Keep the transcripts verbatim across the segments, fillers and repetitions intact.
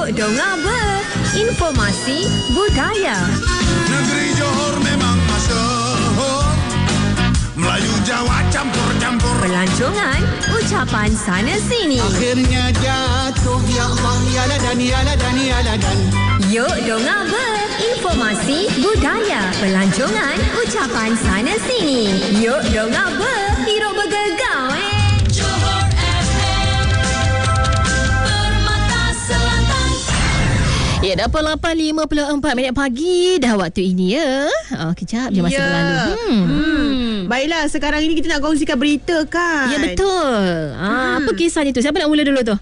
Yuk dengar ber, informasi budaya. Negeri Johor memang masyhur, Melayu Jawa campur-campur. Pelancongan, ucapan sana sini. Akhirnya jatuh, ya Allah, ya ladan, ya ladan, ya ladan. Yuk dengar ber, informasi budaya. Pelancongan, ucapan sana sini. Yuk dengar ber, hidup bergegau eh. Ya, dah pukul lapan lima puluh empat minit pagi dah waktu ini ya. Oh, kejap je masa Ya. berlalu. Hmm. Hmm. Baiklah, sekarang ini kita nak kongsikan berita kan? Ya, betul. Ah, apa kisahnya tu? Siapa nak mula dulu tu?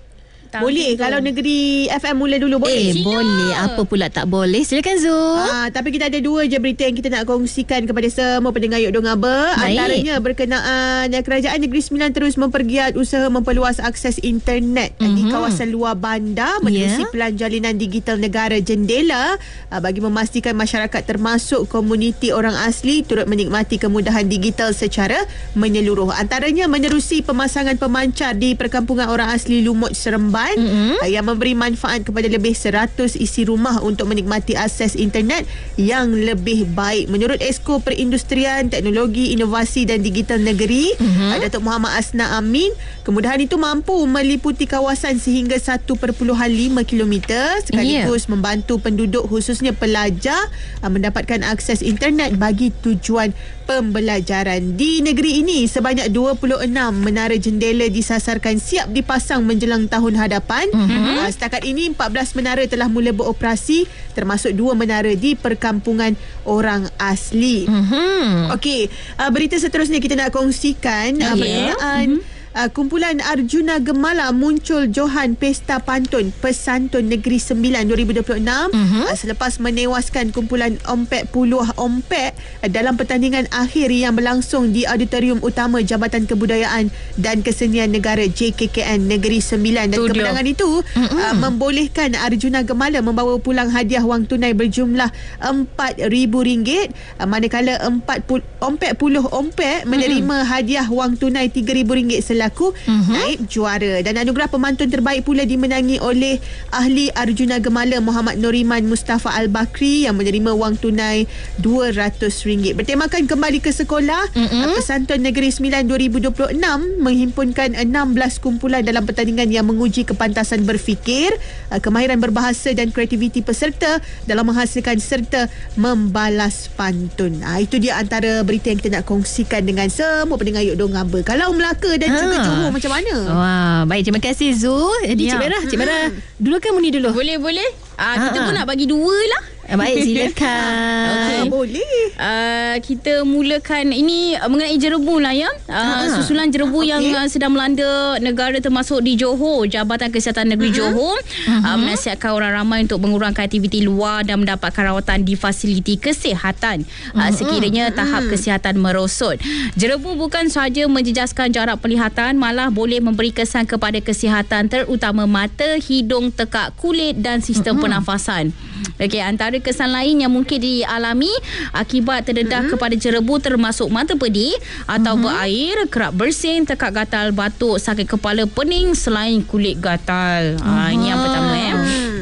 Boleh, kalau negeri F M mula dulu boleh. Eh, boleh. Apa pula tak boleh? Silakan Zul. Ah, tapi kita ada dua je berita yang kita nak kongsikan kepada semua pendengar Yuk Dengar Ber. Antaranya berkenaan Kerajaan Negeri Sembilan terus mempergiat usaha memperluas akses internet mm-hmm. di kawasan luar bandar menerusi yeah. Pelan Jalinan Digital Negara Jendela ah, bagi memastikan masyarakat termasuk komuniti orang asli turut menikmati kemudahan digital secara menyeluruh. Antaranya menerusi pemasangan pemancar di perkampungan orang asli Lumut Seremban mm-hmm. yang memberi manfaat kepada lebih seratus isi rumah untuk menikmati akses internet yang lebih baik. Menurut Esko Perindustrian, Teknologi, Inovasi dan Digital Negeri, mm-hmm. Datuk Muhammad Asna Amin, kemudahan itu mampu meliputi kawasan sehingga satu perpuluhan lima kilometer sekaligus yeah. membantu penduduk khususnya pelajar mendapatkan akses internet bagi tujuan pembelajaran. Di negeri ini sebanyak dua puluh enam menara jendela disasarkan siap dipasang menjelang tahun hadapan. Mm-hmm. Uh, setakat ini empat belas menara telah mula beroperasi termasuk dua menara di perkampungan orang asli. Mm-hmm. Okey, uh, berita seterusnya kita nak kongsikan uh, yeah. berkenaan mm-hmm. Uh, kumpulan Arjuna Gemala muncul Johan Pesta Pantun Pesantun Negeri Sembilan dua ribu dua puluh enam uh-huh. uh, selepas menewaskan kumpulan Ompek Puluh Ompek uh, dalam pertandingan akhir yang berlangsung di Auditorium Utama Jabatan Kebudayaan dan Kesenian Negara J K K N Negeri Sembilan. Dan Studio. Kemenangan itu uh-huh. uh, membolehkan Arjuna Gemala membawa pulang hadiah wang tunai berjumlah empat ribu ringgit, uh, manakala empat puluh, Ompek Puluh Ompek menerima uh-huh. hadiah wang tunai tiga ribu ringgit selaku Laku uh-huh. naib juara. Dan anugerah pemantun terbaik pula dimenangi oleh ahli Arjuna Gemala Muhammad Noriman Mustafa Al-Bakri yang menerima wang tunai dua ratus ringgit. Bertemakan kembali ke sekolah, uh-huh. Pesantun Negeri Sembilan dua ribu dua puluh enam menghimpunkan enam belas kumpulan dalam pertandingan yang menguji kepantasan berfikir, kemahiran berbahasa dan kreativiti peserta dalam menghasilkan serta membalas pantun. Ha, itu dia antara berita yang kita nak kongsikan dengan semua pendengar Yuk Dengar Ber. Kalau Melaka dan ha. juga Johor macam mana? Wah, baik, terima kasih Zul. Jadi ya. Cik Merah, Cik Merah dulu kan Muni dulu. Boleh, boleh. Ah, kita ha. pun nak bagi dua lah. Baik, silakan. Okay. Boleh. Uh, kita mulakan ini uh, mengenai jerebu lah ya. Uh, ha. Susulan jerebu okay. yang uh, sedang melanda negara termasuk di Johor. Jabatan Kesihatan Negeri uh-huh. Johor uh-huh. Uh, menasihatkan orang ramai untuk mengurangkan aktiviti luar dan mendapatkan rawatan di fasiliti kesihatan uh, uh-huh. sekiranya uh-huh. tahap kesihatan merosot. Jerebu bukan sahaja menjejaskan jarak penglihatan, malah boleh memberi kesan kepada kesihatan terutama mata, hidung, tekak kulit dan sistem uh-huh. pernafasan. Okey, antara kesan lain yang mungkin dialami akibat terdedah mm-hmm. kepada jerebu termasuk mata pedih atau mm-hmm. berair, kerap bersin, tekak gatal, batuk, sakit kepala, pening selain kulit gatal. Mm-hmm. Ha, ini yang pertama eh.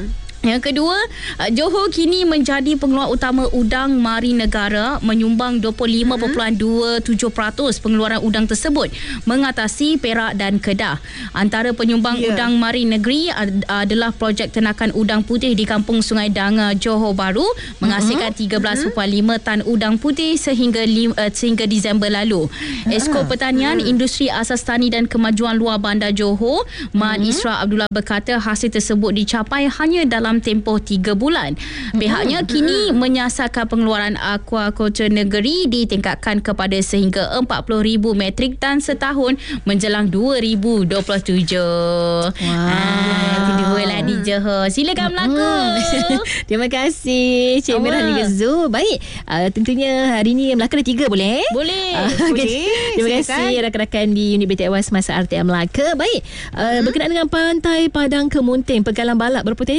Yang kedua, Johor kini menjadi pengeluar utama udang mari negara, menyumbang dua puluh lima perpuluhan dua tujuh peratus pengeluaran udang tersebut mengatasi Perak dan Kedah. Antara penyumbang yeah. udang mari negeri adalah projek ternakan udang putih di Kampung Sungai Danga, Johor Bahru, menghasilkan tiga belas perpuluhan lima tan udang putih sehingga lima, sehingga Disember lalu. Esko Pertanian, Industri Asas Tani dan Kemajuan Luar Bandar Johor, Man Isra Abdullah berkata hasil tersebut dicapai hanya dalam tempoh tiga bulan. Pihaknya kini menyasarkan pengeluaran aquaculture negeri ditingkatkan kepada sehingga empat puluh ribu metrik tan setahun menjelang dua ribu dua puluh tujuh. Wow. Ah, itu dua lah di Johor. Silakan Melaka. Terima kasih Cik Merah dan juga Zul. Baik, uh, tentunya hari ni Melaka ada tiga boleh? Boleh. Uh, boleh. Terima kasih rakan-rakan di unit B T Awas Masa R T M Melaka. Baik, uh, hmm. berkenaan dengan Pantai Padang Kemunting, pegalan balap berpotensi di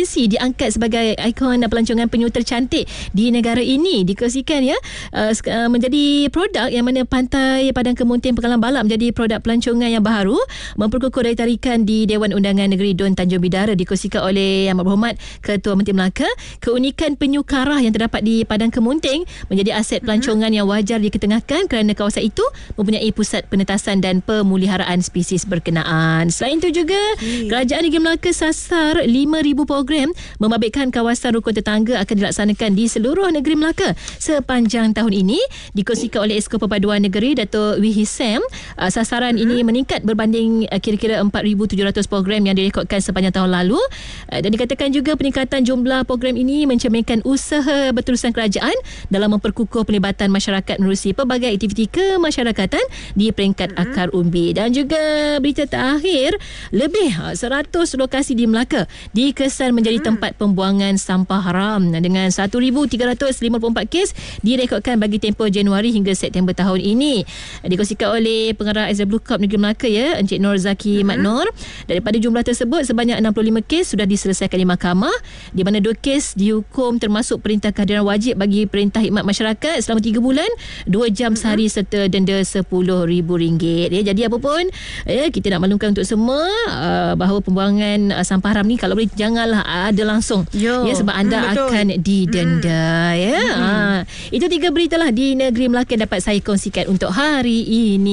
diangkat sebagai ikon pelancongan penyu tercantik di negara ini. Dikongsikan ya uh, uh, menjadi produk yang mana Pantai Padang Kemunteng Penggalan Balak menjadi produk pelancongan yang baru memperkukuh daya tarikan di Dewan Undangan Negeri Dun Tanjung Bidara. Dikongsikan oleh Yang Berhormat Ketua Menteri Melaka, keunikan penyu karah yang terdapat di Padang Kemunteng menjadi aset pelancongan yang wajar diketengahkan kerana kawasan itu mempunyai pusat penetasan dan pemeliharaan spesies berkenaan. Selain itu juga hmm. Kerajaan Negeri Melaka sasar lima ribu program membabitkan kawasan rukun tetangga akan dilaksanakan di seluruh negeri Melaka sepanjang tahun ini. Dikongsikan oleh Esko Perpaduan Negeri Dato' Wihisam, uh, sasaran hmm. ini meningkat berbanding uh, kira-kira empat ribu tujuh ratus program yang direkodkan sepanjang tahun lalu. Uh, dan dikatakan juga peningkatan jumlah program ini mencerminkan usaha berterusan kerajaan dalam memperkukuh pelibatan masyarakat menerusi pelbagai aktiviti kemasyarakatan di peringkat hmm. akar umbi. Dan juga berita terakhir, lebih seratus lokasi di Melaka dikesan menjadi hmm. tempat pembuangan sampah haram dengan seribu tiga ratus lima puluh empat kes direkodkan bagi tempoh Januari hingga September tahun ini. Dikongsikan oleh Pengarah Azra Blue Cup Negeri Melaka ya, Encik Nur Zaki hmm. Mat Nur. Daripada jumlah tersebut, sebanyak enam puluh lima kes sudah diselesaikan di mahkamah, di mana dua kes dihukum termasuk perintah kehadiran wajib bagi perintah khidmat masyarakat selama tiga bulan, dua jam sehari serta denda sepuluh ribu ringgit. Ya, jadi apa pun, ya, kita nak maklumkan untuk semua uh, bahawa pembuangan uh, sampah haram ni kalau boleh janganlah ada langsung. Yo. Ya, sebab anda hmm, akan didenda. Hmm. Ya. Hmm. Uh, itu tiga berita lah di negeri Melaka dapat saya kongsikan untuk hari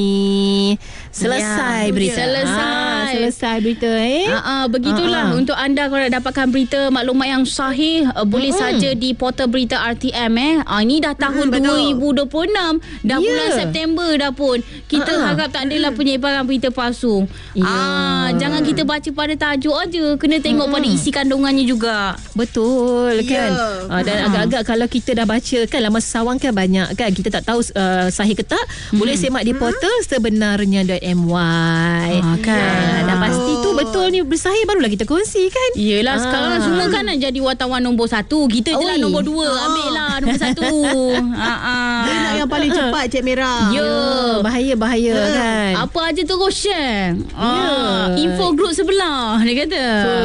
ini. Selesai ya, berita. Selesai. Ha, selesai berita eh. Uh, uh, begitulah uh, uh. untuk anda kalau nak dapatkan berita maklumat yang sahih uh, boleh hmm. saja di portal berita R T M eh. Uh, ini dah tahun hmm, dua ribu dua puluh enam, dah yeah. bulan September dah pun. Kita uh-huh. harap tak adalah penyebaran berita palsu. Yeah. Ah, jangan kita baca pada tajuk aja, kena tengok hmm. pada isi kandungannya juga. Betul kan. Yeah. Uh, dan uh-huh. agak-agak kalau kita dah baca kan lama sawang kan banyak kan, kita tak tahu uh, sahih ke tak, hmm. boleh semak di portal hmm. sebenarnya dot m y. Ah, kan. Dan pasti tu betul ni bersahih barulah kita kongsi kan. Yelah, ah. sekarang semua kan nak jadi wartawan nombor satu. Kita je lah nombor dua. Ah. Ambil lah nombor satu. ah, ah. Dia nak yang paling cepat, Cik Merah. Ya, bahaya-bahaya uh. kan. Apa aja terus share. Ah. Yeah. Info group sebelah dia kata.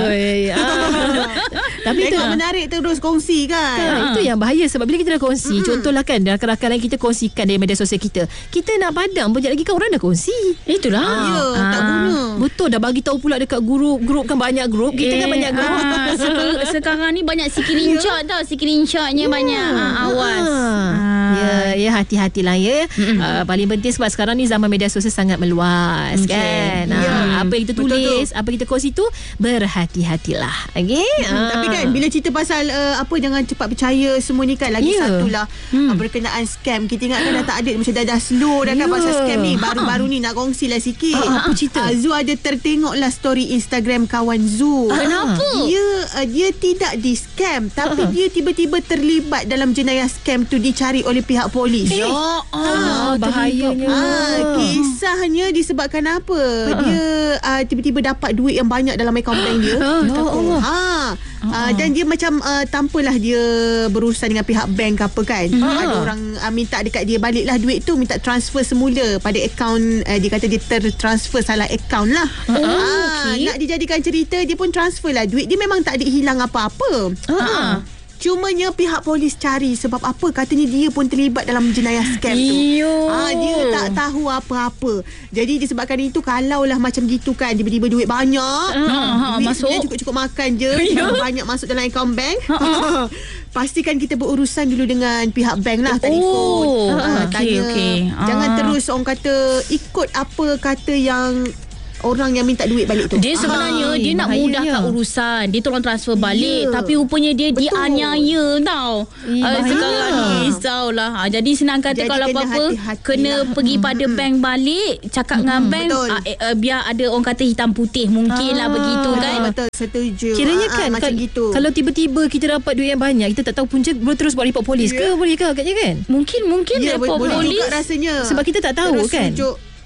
ah. Tapi itu menarik terus kongsi kan. kan ah. Itu yang bahaya sebab bila kita dah kongsi, mm-hmm. contohlah kan rakan-rakan lain kita kongsikan dari media sosial kita, kita nak padam banyak lagi kan orang dah kongsi. Itulah. Ah. Ya, ah. tak guna. Betul, dah bagi tahu pula dekat group, group kan banyak group, kita eh, kan banyak group. Ah. Sekarang, sekarang ni banyak screenshot tau, screenshotnya yeah. banyak. Ah, awas. Ah. Ya, ya hati-hatilah ya. Mm-hmm. Uh, paling penting sebab sekarang ni zaman media sosial sangat meluas okay. kan. Yeah. Uh, apa yang kita tulis, apa yang kita kongsi tu, berhati-hatilah. Okey. Hmm, uh. Tapi kan bila cerita pasal uh, apa jangan cepat percaya semua ni kan, lagi yeah. satulah hmm. uh, berkenaan scam. Kita ingat kan dah tak ada, macam dah dah slow dah kan yeah. pasal scam ni. Baru-baru ni nak kongsilah sikit. Uh, apa cerita? Uh, Zu ada tertengoklah story Instagram kawan Zu. Uh, Kenapa? Dia uh, dia tidak di scam, tapi uh. dia tiba-tiba terlibat dalam jenayah scam tu, dicari oleh pihak polis. Ya Allah, bahayanya. Ah, kisahnya disebabkan apa? Uh. Dia uh, tiba-tiba dapat duit yang banyak dalam akaun bank dia. Ya Allah. Ha. Uh, dan dia macam uh, tanpalah dia berurusan dengan pihak bank apa kan. Uh. Ada orang uh, minta dekat dia baliklah duit tu, minta transfer semula pada akaun, uh, dia kata dia tertransfer salah akaun lah. Uh. Uh, okay. Nak dijadikan cerita, dia pun transfer lah duit. Dia memang tak ada hilang apa-apa. Uh. Uh. Cumanya pihak polis cari sebab apa, katanya dia pun terlibat dalam jenayah scam tu. Ah, dia tak tahu apa-apa. Jadi disebabkan itu, kalaulah macam gitu kan, tiba-tiba duit banyak, uh, duit masuk cukup-cukup makan je, banyak masuk dalam akaun bank. Uh-huh. Pastikan kita berurusan dulu dengan pihak bank lah. Telefon, oh, uh, okay, tanya. Okay. Jangan uh. terus orang kata ikut apa kata yang orang yang minta duit balik tu. Dia sebenarnya Ay, dia nak mudahkan urusan, dia tolong transfer balik, yeah. tapi rupanya dia Betul. dianiaya tau. Uh, sekarang ni risaulah. Ha, jadi senang kata jadi kalau apa-apa kena lah. pergi pada hmm. bank balik, cakap hmm. dengan bank uh, uh, biar ada orang kata hitam putih, mungkinlah ah, begitu kan. Betul, setuju. Kiranya kan ah, macam ka- gitu. Kalau tiba-tiba kita dapat duit yang banyak, kita tak tahu punca, boleh terus buat report polis yeah. ke? Boleh ke agaknya kan? Mungkin mungkin yeah, report boleh polis juga rasanya. Sebab kita tak tahu terus kan. Rujuk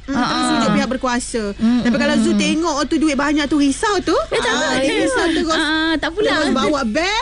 Mm, terus tunjuk pihak berkuasa. Mm, Tapi mm, kalau Zu tengok tu duit banyak tu risau tu. Eh, tak ah, apa. Risau terus. Ah, tak pula. Terus bawa beg.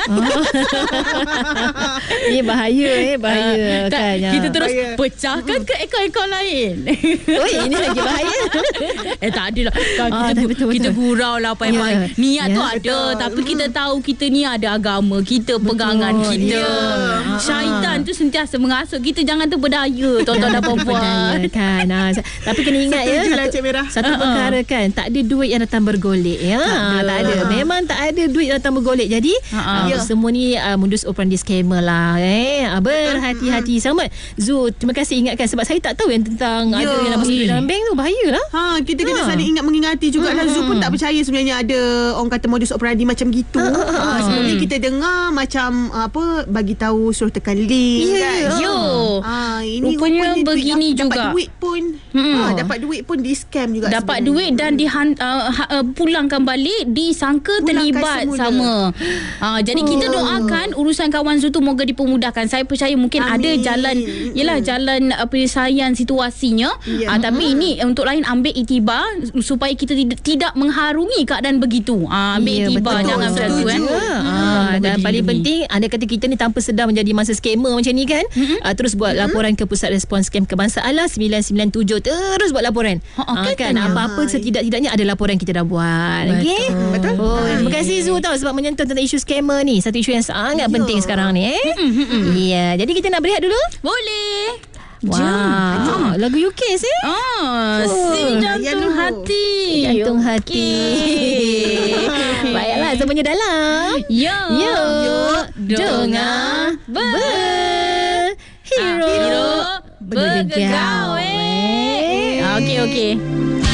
Ini bahaya eh, bahaya Ah, tak, kan. kita terus bahaya. pecahkan ke ekor-ekor lain. Oh, ini lagi bahaya. Eh tak ada lah. Kan Ah, kita, betul, betul, kita betul. gurau lah apa-apa. Ya. Niat Ya. tu ada. Tapi kita tahu kita ni ada agama. Kita pegangan kita. Ya. Syaitan tu sentiasa mengasut kita jangan terberdaya. Tuan-tuan dan puan-puan. Berdaya kan. Ha, tapi kena ingat ya. Setujulah, Satu, Cik Merah. satu perkara kan. Tak ada duit yang datang bergolek. Ya. Tak, tak ada. Memang tak ada duit yang datang bergolek. Jadi uh, Ya. semua ni uh, modus operandi scammer lah. Eh. Uh, berhati-hati. Selamat Zu, terima kasih ingatkan. Sebab saya tak tahu yang tentang Ya. ada yang nak masuk duit dalam bank tu. Bahaya lah. Ha, kita kena Ha. saling ingat mengingati jugalah. Zu pun tak percaya sebenarnya ada orang kata modus operandi macam gitu. Ha, sebelum ni kita dengar macam apa bagi tahu suruh tekan link Ya, kan. ya. Yo. Ha, ini Rupanya rupanya begini duit, dapat juga. duit pun. Hmm. Ha, dapat duit pun di scam juga. Dapat sebenarnya. duit dan dihan, uh, ha, uh, pulangkan balik disangka Pulangkan terlibat semula. sama. Uh, jadi kita doakan urusan kawan Zu tu moga dipermudahkan. Saya percaya mungkin Amin. ada jalan yalah jalan uh, penyelesaian situasinya. Ya. Uh, tapi ini untuk lain ambil iktibar supaya kita tidak, tidak mengharungi keadaan begitu. Uh, ambil Ya, iktibar betul. jangan macam tu Setuju. kan. Ah, dan paling penting anda kata kita ni tanpa sedar menjadi masa skamer macam ni kan. Mm-hmm. Ah, terus buat mm-hmm. laporan ke Pusat Respons Skam Kebangsaan lah sembilan sembilan tujuh. Terus buat laporan. Ha, Ah, kan katanya. apa-apa setidak-tidaknya ada laporan kita dah buat. Okey. Betul. Oh, terima kasih Zu tau sebab menyentuh tentang isu skamer ni. Satu isu yang sangat penting sekarang ni eh. Ya, jadi kita nak berehat dulu. Boleh. Wah, lagu U K sih. Ah, Oh, si ya jantung dulu. hati. Jantung hati. Okey. Baiklah, semuanya dalam. Yo. Yo, dengar ber hero, Hero bergegawe. bergegawe. Okey okey.